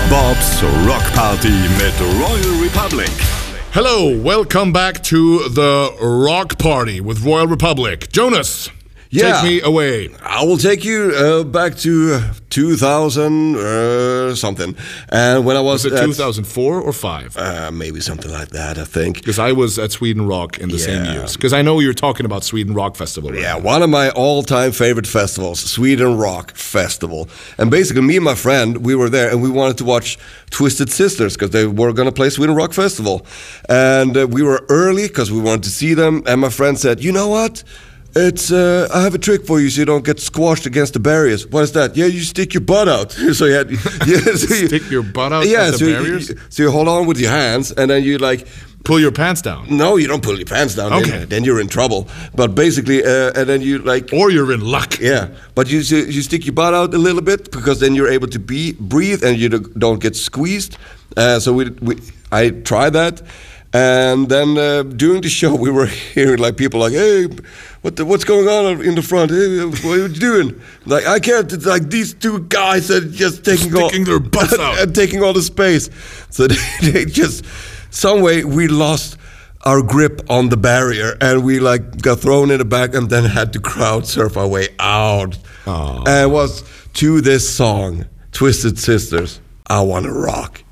Bobs Rock Party mit Royal Republic. Hello, welcome back to the Rock Party with Royal Republic. Jonas, take me away. I will take you back to 2000 something. And when I was it 2004 or 5? Maybe something like that, I think. Because I was at Sweden Rock in the same years. Because I know you're talking about Sweden Rock Festival. Right? Yeah, one of my all-time favorite festivals, Sweden Rock Festival. And basically, me and my friend, we were there, and we wanted to watch Twisted Sisters because they were going to play Sweden Rock Festival. And we were early because we wanted to see them. And my friend said, you know what? I have a trick for you so you don't get squashed against the barriers. What is that? Yeah, you stick your butt out. So you had, stick your butt out at the barriers? So you hold on with your hands and then you like... Pull your pants down. No, you don't pull your pants down. Okay. Then you're in trouble. But basically, and then you like... Or you're in luck. Yeah. But you stick your butt out a little bit because then you're able to breathe and you don't get squeezed. So I tried that. And then during the show, we were hearing like people like, "Hey, what's going on in the front? Hey, what are you doing?" Like, I can't. It's like these two guys that are just sticking their butts out and taking all the space. So they just some way we lost our grip on the barrier and we like got thrown in the back and then had to crowd surf our way out. Aww. And it was to this song, Twisted Sisters, "I Wanna Rock."